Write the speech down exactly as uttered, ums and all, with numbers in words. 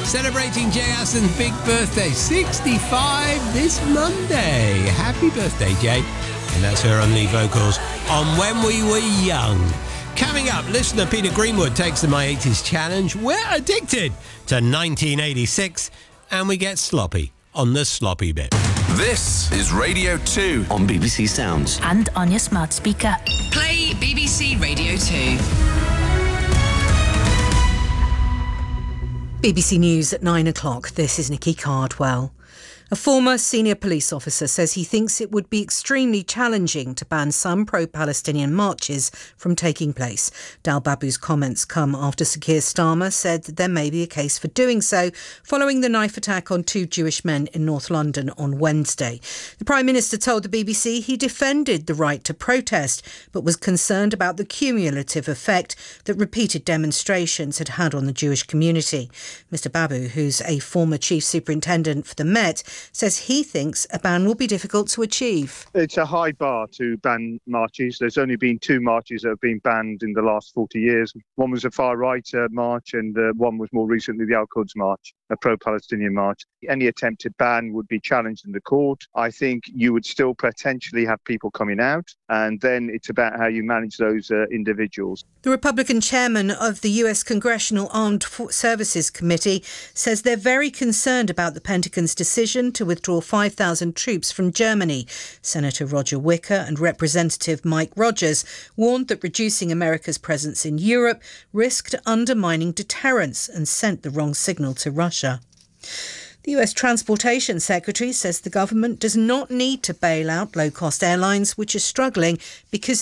Celebrating Jay Assen's big birthday, sixty-five this Monday. Happy birthday, Jay. And that's her on lead vocals on When We Were Young. Coming up, listener Peter Greenwood takes the My eighties challenge. We're addicted to nineteen eighty-six, and we get sloppy on the sloppy bit. This is Radio two on B B C Sounds. And on your smart speaker. Play B B C Radio two. B B C News at nine o'clock. This is Nikki Cardwell. A former senior police officer says he thinks it would be extremely challenging to ban some pro-Palestinian marches from taking place. Dal Babu's comments come after Sir Keir Starmer said that there may be a case for doing so following the knife attack on two Jewish men in North London on Wednesday. The Prime Minister told the B B C he defended the right to protest, but was concerned about the cumulative effect that repeated demonstrations had had on the Jewish community. Mr Babu, who's a former chief superintendent for the Met, says he thinks a ban will be difficult to achieve. It's a high bar to ban marches. There's only been two marches that have been banned in the last forty years. One was a far-right uh, march, and uh, one was more recently the Al-Quds March, a pro-Palestinian march. Any attempted ban would be challenged in the court. I think you would still potentially have people coming out, and then it's about how you manage those uh, individuals. The Republican chairman of the U S Congressional Armed Services Committee says they're very concerned about the Pentagon's decision to withdraw five thousand troops from Germany. Senator Roger Wicker and Representative Mike Rogers warned that reducing America's presence in Europe risked undermining deterrence and sent the wrong signal to Russia. The U S Transportation Secretary says the government does not need to bail out low-cost airlines which are struggling because